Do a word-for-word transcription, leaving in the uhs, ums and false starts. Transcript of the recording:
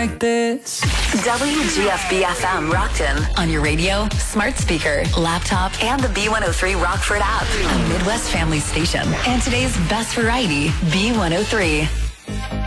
like this. W G F B F M Rockton on your radio, smart speaker, laptop, and the B one oh three Rockford app. A Midwest family station. And today's best variety, B one oh three.